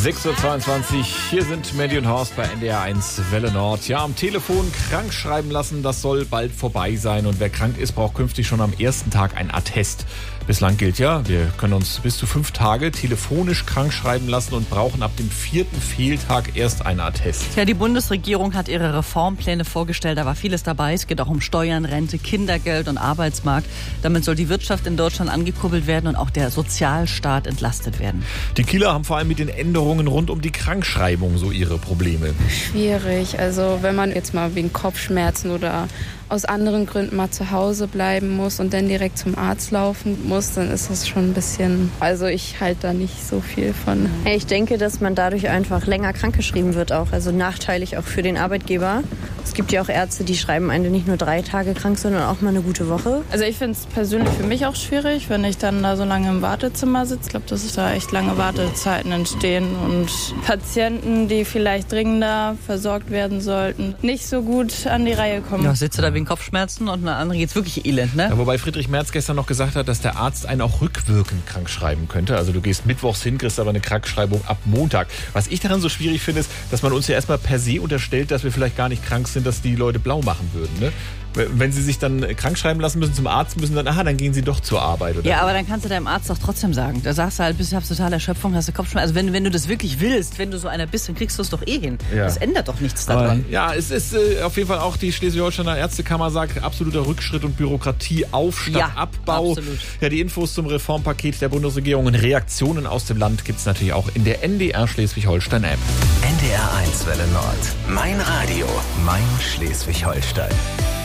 6.22 Uhr, hier sind Mandy und Horst bei NDR 1 Welle Nord. Ja, am Telefon krank schreiben lassen, das soll bald vorbei sein. Und wer krank ist, braucht künftig schon am ersten Tag ein Attest. Bislang gilt ja, wir können uns bis zu 5 Tage telefonisch krank schreiben lassen und brauchen ab dem 4. Fehltag erst einen Attest. Ja, die Bundesregierung hat ihre Reformpläne vorgestellt. Da war vieles dabei. Es geht auch um Steuern, Rente, Kindergeld und Arbeitsmarkt. Damit soll die Wirtschaft in Deutschland angekurbelt werden und auch der Sozialstaat entlastet werden. Die Kieler haben vor allem mit den Änderungen rund um die Krankschreibung so ihre Probleme. Schwierig. Also wenn man jetzt mal wegen Kopfschmerzen oder aus anderen Gründen mal zu Hause bleiben muss und dann direkt zum Arzt laufen muss, dann ist das schon ein bisschen, also ich halte da nicht so viel von. Ich denke, dass man dadurch einfach länger krankgeschrieben wird auch, also nachteilig auch für den Arbeitgeber. Es gibt ja auch Ärzte, die schreiben einen nicht nur 3 Tage krank, sondern auch mal eine gute Woche. Also ich finde es persönlich für mich auch schwierig, wenn ich dann da so lange im Wartezimmer sitze. Ich glaube, dass da echt lange Wartezeiten entstehen und Patienten, die vielleicht dringender versorgt werden sollten, nicht so gut an die Reihe kommen. Ja, sitzt du da wegen Kopfschmerzen und eine andere geht's wirklich elend, ne? Ja, wobei Friedrich Merz gestern noch gesagt hat, dass der Arzt einen auch rückwirkend krank schreiben könnte. Also du gehst mittwochs hin, kriegst aber eine Krankschreibung ab Montag. Was ich daran so schwierig finde, ist, dass man uns ja erstmal per se unterstellt, dass wir vielleicht gar nicht krank sind, dass die Leute blau machen würden, ne? Wenn sie sich dann krank schreiben lassen müssen zum Arzt, müssen dann gehen sie doch zur Arbeit. Oder? Ja, aber dann kannst du deinem Arzt doch trotzdem sagen. Da sagst du halt, bist du total Erschöpfung, hast du Kopfschmerzen. Also wenn du das wirklich willst, wenn du so einer bist, dann kriegst du es doch eh hin. Ja. Das ändert doch nichts daran. Ja, es ist auf jeden Fall auch die Schleswig-Holsteiner Ärztekammer sagt, absoluter Rückschritt und Bürokratieaufstand, ja, Abbau. Absolut. Ja, die Infos zum Reformpaket der Bundesregierung und Reaktionen aus dem Land gibt es natürlich auch in der NDR Schleswig-Holstein-App. NDR 1 Welle Nord. Mein Radio, mein Schleswig-Holstein.